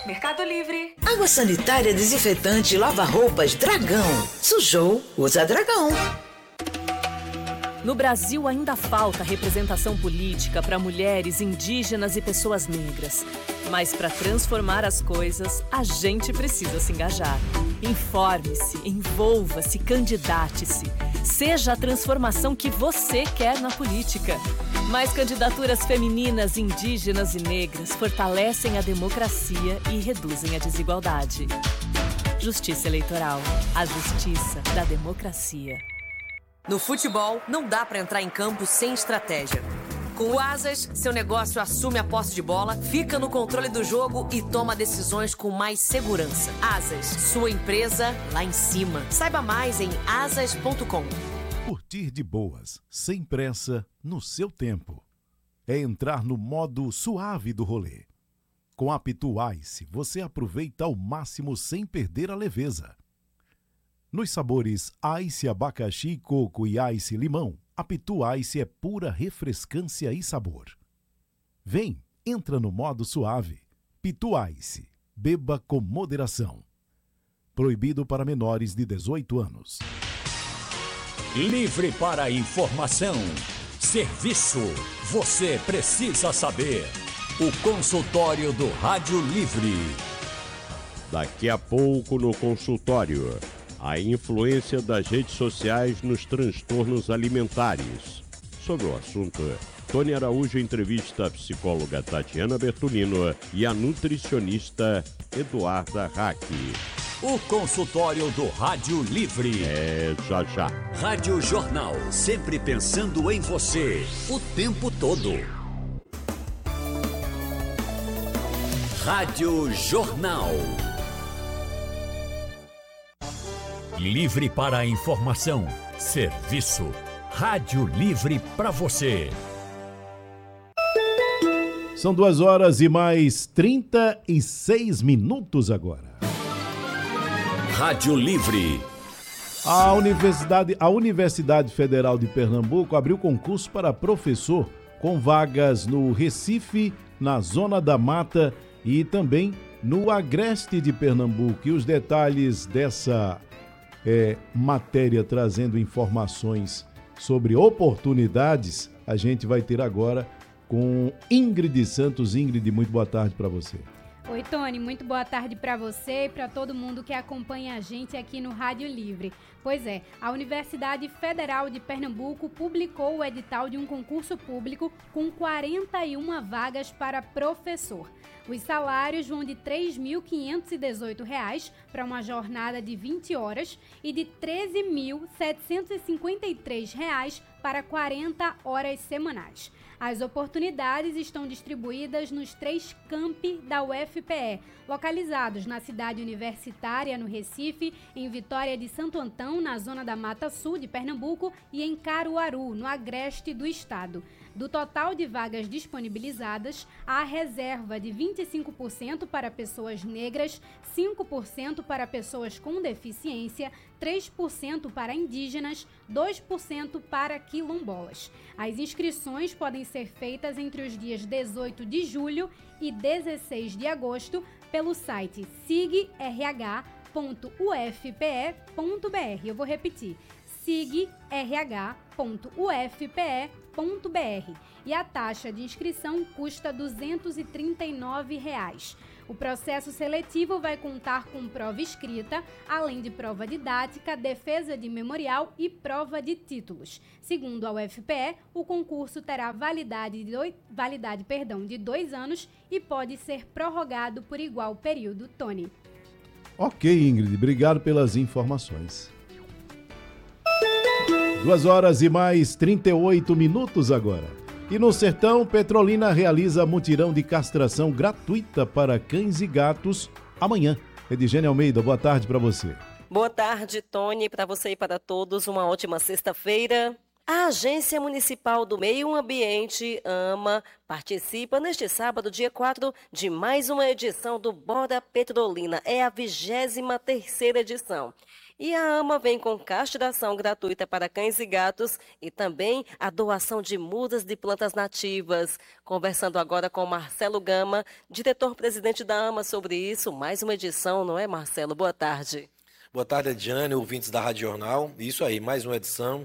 Mercado Livre. Água sanitária, desinfetante, lava-roupas, Dragão. Sujou, usa Dragão. No Brasil ainda falta representação política para mulheres, indígenas e pessoas negras. Mas para transformar as coisas, a gente precisa se engajar. Informe-se, envolva-se, candidate-se. Seja a transformação que você quer na política. Mais candidaturas femininas, indígenas e negras fortalecem a democracia e reduzem a desigualdade. Justiça Eleitoral. A justiça da democracia. No futebol, não dá para entrar em campo sem estratégia. Com o Asas, seu negócio assume a posse de bola, fica no controle do jogo e toma decisões com mais segurança. Asas, sua empresa lá em cima. Saiba mais em asas.com. Curtir de boas, sem pressa, no seu tempo. É entrar no modo suave do rolê. Com a Pitu Ice, você aproveita ao máximo sem perder a leveza. Nos sabores Ice abacaxi, coco e Ice limão, a Pitu Ice é pura refrescância e sabor. Vem, entra no modo suave. Pitu Ice, beba com moderação. Proibido para menores de 18 anos. Livre para informação. Serviço. Você precisa saber. O consultório do Rádio Livre. Daqui a pouco no consultório. A influência das redes sociais nos transtornos alimentares. Sobre o assunto, Tony Araújo entrevista a psicóloga Tatiana Bertolino e a nutricionista Eduarda Hack. O consultório do Rádio Livre. É já. Rádio Jornal, sempre pensando em você, o tempo todo. Rádio Jornal. Livre para a informação. Serviço. Rádio Livre para você. São 2 horas e mais 36 minutos agora. Rádio Livre. A Universidade Federal de Pernambuco abriu concurso para professor com vagas no Recife, na Zona da Mata e também no Agreste de Pernambuco. E os detalhes dessa matéria trazendo informações sobre oportunidades, a gente vai ter agora com Ingrid Santos. Ingrid, muito boa tarde para você. Oi, Tony, muito boa tarde para você e para todo mundo que acompanha a gente aqui no Rádio Livre. Pois é, a Universidade Federal de Pernambuco publicou o edital de um concurso público com 41 vagas para professor. Os salários vão de R$ 3.518 para uma jornada de 20 horas e de R$ 13.753 para 40 horas semanais. As oportunidades estão distribuídas nos 3 campi da UFPE, localizados na cidade universitária, no Recife, em Vitória de Santo Antão, na zona da Mata Sul de Pernambuco, e em Caruaru, no agreste do estado. Do total de vagas disponibilizadas, há reserva de 25% para pessoas negras, 5% para pessoas com deficiência, 3% para indígenas, 2% para quilombolas. As inscrições podem ser feitas entre os dias 18 de julho e 16 de agosto pelo site sigrh.ufpe.br. Eu vou repetir, sigrh.ufpe.br. E a taxa de inscrição custa R$ 239. O processo seletivo vai contar com prova escrita, além de prova didática, defesa de memorial e prova de títulos. Segundo a UFPE, o concurso terá validade de 2 anos e pode ser prorrogado por igual período. Tony. Ok, Ingrid, obrigado pelas informações. 2 horas e mais 38 minutos agora. E no Sertão, Petrolina realiza mutirão de castração gratuita para cães e gatos amanhã. Edigênia Almeida, boa tarde para você. Boa tarde, Tony, para você e para todos. Uma ótima sexta-feira. A Agência Municipal do Meio Ambiente, AMA, participa neste sábado, dia 4, de mais uma edição do Bora Petrolina. É a 23ª edição. E a AMA vem com castração gratuita para cães e gatos e também a doação de mudas de plantas nativas. Conversando agora com Marcelo Gama, diretor-presidente da AMA, sobre isso. Mais uma edição, não é, Marcelo? Boa tarde. Boa tarde, Ediane, ouvintes da Rádio Jornal. Isso aí, mais uma edição.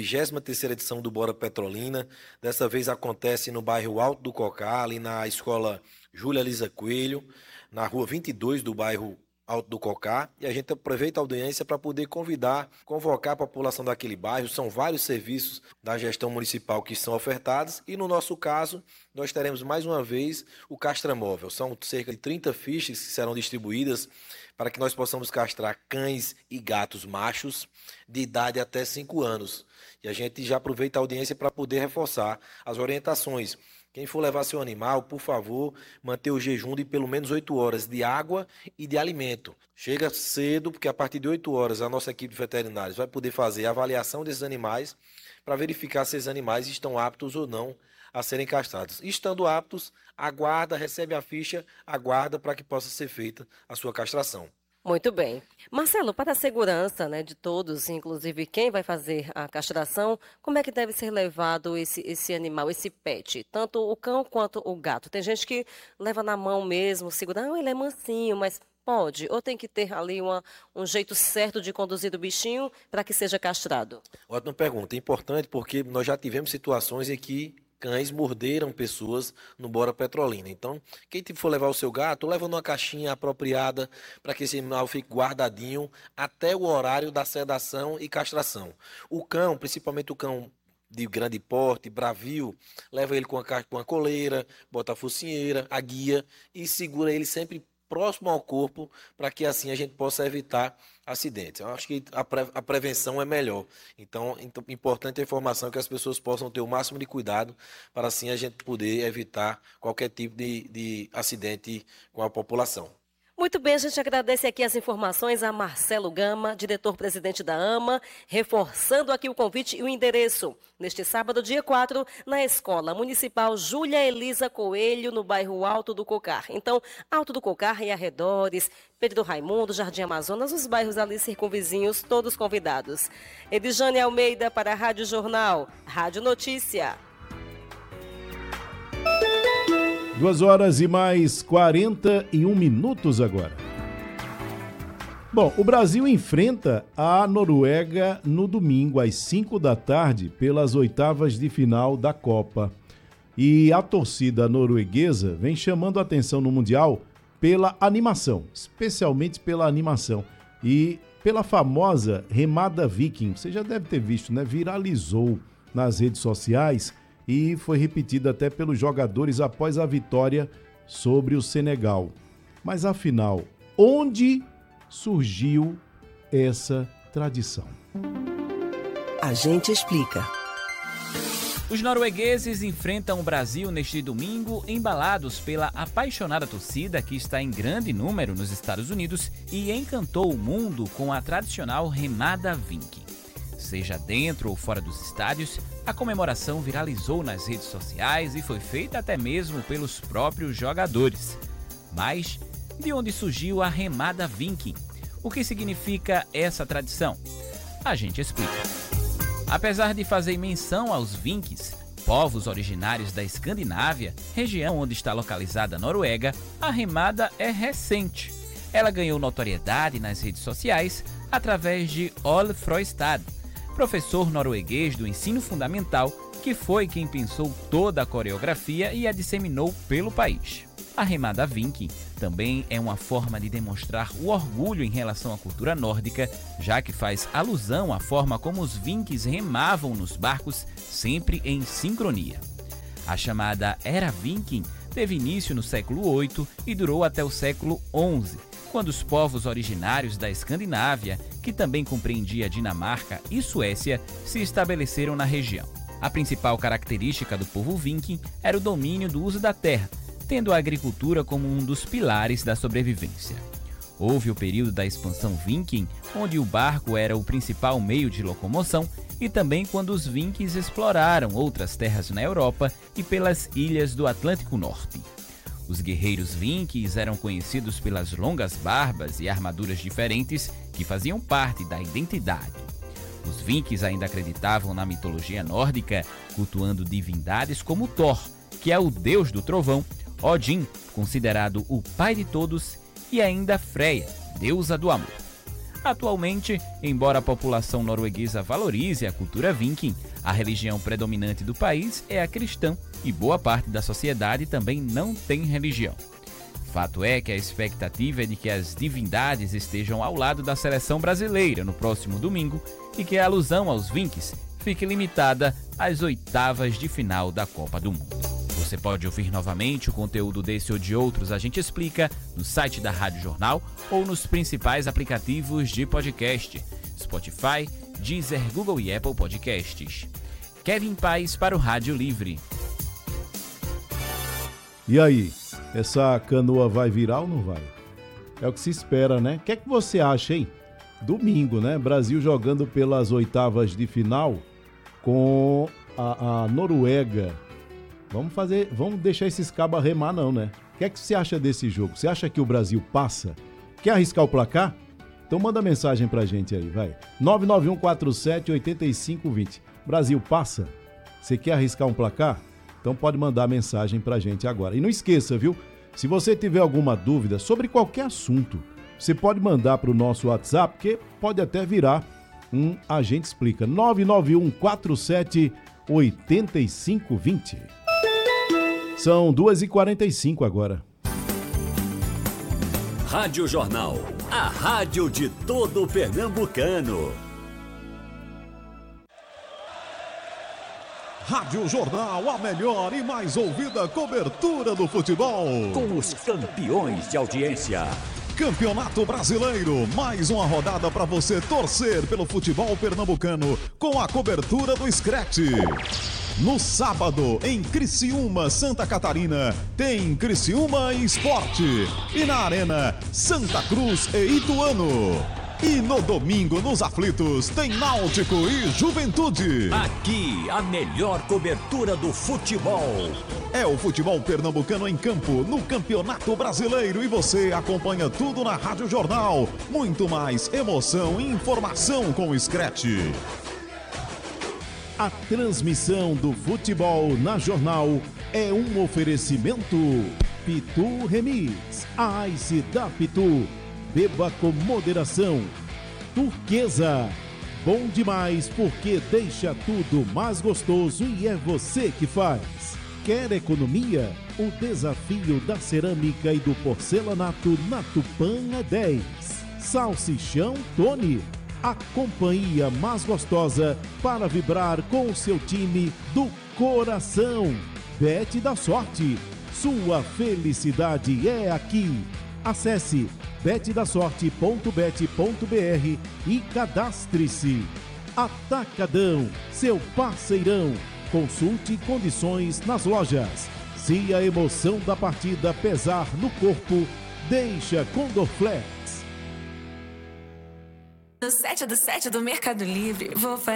23ª edição do Bora Petrolina. Dessa vez acontece no bairro Alto do Cocá, ali na escola Júlia Elisa Coelho, na rua 22 do bairro Alto do Cocá. E a gente aproveita a audiência para poder convocar a população daquele bairro. São vários serviços da gestão municipal que são ofertados. E no nosso caso, nós teremos mais uma vez o castramóvel. São cerca de 30 fichas que serão distribuídas para que nós possamos castrar cães e gatos machos de idade até 5 anos. E a gente já aproveita a audiência para poder reforçar as orientações. Quem for levar seu animal, por favor, manter o jejum de pelo menos 8 horas de água e de alimento. Chega cedo, porque a partir de 8 horas a nossa equipe de veterinários vai poder fazer a avaliação desses animais para verificar se esses animais estão aptos ou não a serem castrados. Estando aptos, aguarda, recebe a ficha, aguarda para que possa ser feita a sua castração. Muito bem. Marcelo, para a segurança, né, de todos, inclusive quem vai fazer a castração, como é que deve ser levado esse animal, esse pet? Tanto o cão quanto o gato. Tem gente que leva na mão mesmo, segura, ele é mansinho, mas pode? Ou tem que ter ali um jeito certo de conduzir o bichinho para que seja castrado? Ótima pergunta. É importante porque nós já tivemos situações em que cães morderam pessoas no Bora Petrolina. Então, quem for levar o seu gato, leva numa caixinha apropriada para que esse animal fique guardadinho até o horário da sedação e castração. O cão, principalmente o cão de grande porte, bravio, leva ele com a coleira, bota a focinheira, a guia e segura ele sempre próximo ao corpo para que assim a gente possa evitar acidentes. Eu acho que a prevenção é melhor. Então, importante a informação que as pessoas possam ter o máximo de cuidado para assim a gente poder evitar qualquer tipo de acidente com a população. Muito bem, a gente agradece aqui as informações a Marcelo Gama, diretor-presidente da AMA, reforçando aqui o convite e o endereço. Neste sábado, dia 4, na Escola Municipal Júlia Elisa Coelho, no bairro Alto do Cocar. Então, Alto do Cocar e arredores, Pedro Raimundo, Jardim Amazonas, os bairros ali circunvizinhos, todos convidados. Edjane Almeida para a Rádio Jornal, Rádio Notícia. 2 horas e mais 41 minutos agora. Bom, o Brasil enfrenta a Noruega no domingo às 5 da tarde pelas oitavas de final da Copa. E a torcida norueguesa vem chamando a atenção no Mundial pela animação, especialmente pela animação e pela famosa remada viking. Você já deve ter visto, né? Viralizou nas redes sociais e foi repetida até pelos jogadores após a vitória sobre o Senegal. Mas afinal, onde surgiu essa tradição? A gente explica. Os noruegueses enfrentam o Brasil neste domingo, embalados pela apaixonada torcida que está em grande número nos Estados Unidos e encantou o mundo com a tradicional remada viking. Seja dentro ou fora dos estádios, a comemoração viralizou nas redes sociais e foi feita até mesmo pelos próprios jogadores. Mas, de onde surgiu a remada viking? O que significa essa tradição? A gente explica. Apesar de fazer menção aos vikings, povos originários da Escandinávia, região onde está localizada a Noruega, a remada é recente. Ela ganhou notoriedade nas redes sociais através de Ole Frøystad, professor norueguês do ensino fundamental, que foi quem pensou toda a coreografia e a disseminou pelo país. A remada viking também é uma forma de demonstrar o orgulho em relação à cultura nórdica, já que faz alusão à forma como os vikings remavam nos barcos, sempre em sincronia. A chamada Era Viking teve início no século VIII e durou até o século XI, quando os povos originários da Escandinávia, que também compreendia Dinamarca e Suécia, se estabeleceram na região. A principal característica do povo viking era o domínio do uso da terra, tendo a agricultura como um dos pilares da sobrevivência. Houve o período da expansão viking, onde o barco era o principal meio de locomoção, e também quando os Vikings exploraram outras terras na Europa e pelas ilhas do Atlântico Norte. Os guerreiros Vikings eram conhecidos pelas longas barbas e armaduras diferentes que faziam parte da identidade. Os Vikings ainda acreditavam na mitologia nórdica, cultuando divindades como Thor, que é o deus do trovão, Odin, considerado o pai de todos, e ainda Freya, deusa do amor. Atualmente, embora a população norueguesa valorize a cultura viking, a religião predominante do país é a cristã e boa parte da sociedade também não tem religião. Fato é que a expectativa é de que as divindades estejam ao lado da seleção brasileira no próximo domingo e que a alusão aos Vikings fique limitada às oitavas de final da Copa do Mundo. Você pode ouvir novamente o conteúdo desse ou de outros A Gente Explica no site da Rádio Jornal ou nos principais aplicativos de podcast, Spotify, Deezer, Google e Apple Podcasts. Kevin Paes para o Rádio Livre. E aí, essa canoa vai virar ou não vai? É o que se espera, né? O que é que você acha, hein? Domingo, né? Brasil jogando pelas oitavas de final com a Noruega. Vamos deixar esses cabas remar não, né? O que é que você acha desse jogo? Você acha que o Brasil passa? Quer arriscar o placar? Então manda mensagem pra gente aí, vai. 991478520. Brasil passa? Você quer arriscar um placar? Então pode mandar mensagem pra gente agora. E não esqueça, viu? Se você tiver alguma dúvida sobre qualquer assunto, você pode mandar pro nosso WhatsApp, que pode até virar um A Gente Explica. 991478520. São 2h45 agora. Rádio Jornal, a rádio de todo pernambucano. Rádio Jornal, a melhor e mais ouvida cobertura do futebol. Com os campeões de audiência. Campeonato Brasileiro, mais uma rodada para você torcer pelo futebol pernambucano com a cobertura do Scratch. No sábado, em Criciúma, Santa Catarina, tem Criciúma Esporte. E na Arena, Santa Cruz e Ituano. E no domingo, nos aflitos, tem Náutico e Juventude. Aqui, a melhor cobertura do futebol. É o futebol pernambucano em campo, no Campeonato Brasileiro. E você acompanha tudo na Rádio Jornal. Muito mais emoção e informação com o Scratch. A transmissão do futebol na Jornal é um oferecimento Pitu Remix, a Ice da Pitu. Beba com moderação. Turquesa, bom demais porque deixa tudo mais gostoso e é você que faz. Quer economia? O desafio da cerâmica e do porcelanato na Tupã é 10. Salsichão Tony, a companhia mais gostosa para vibrar com o seu time do coração. Bet da Sorte, sua felicidade é aqui. Acesse betdasorte.bet.br e cadastre-se. Atacadão, seu parceirão. Consulte condições nas lojas. Se a emoção da partida pesar no corpo, deixa com Dorflex. No 7 do Mercado Livre, vou fazer